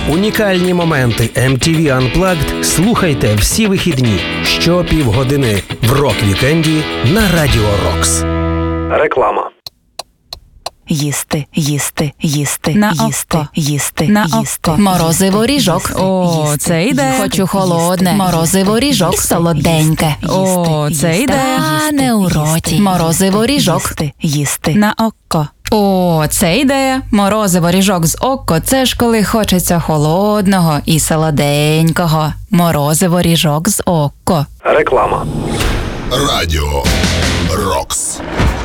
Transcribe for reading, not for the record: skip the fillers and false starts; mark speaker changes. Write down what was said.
Speaker 1: Унікальні моменти MTV Unplugged слухайте всі вихідні щопівгодини в рок-вікенді на Радіо Рокс. Реклама.
Speaker 2: Їсти, їсти, їсти,
Speaker 3: на
Speaker 2: їсти,
Speaker 3: око,
Speaker 2: їсти,
Speaker 3: на
Speaker 2: їсти.
Speaker 3: око. Морозиво ріжок. О, це йде. Хочу холодне. Морозиво ріжок солоденьке. О, це йде. А не у роті. Морозиво ріжок.
Speaker 2: Їсти.
Speaker 3: На око. О, це йде. Морозиво ріжок з око. Це ж коли хочеться холодного і солоденького. Морозиво ріжок з око.
Speaker 1: Реклама.
Speaker 4: Радіо Рокс.